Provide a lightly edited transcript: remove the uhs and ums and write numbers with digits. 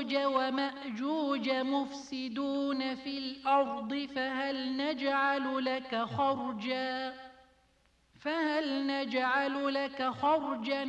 يأجوج ومأجوج مفسدون في الأرض فهل نجعل لك خرجا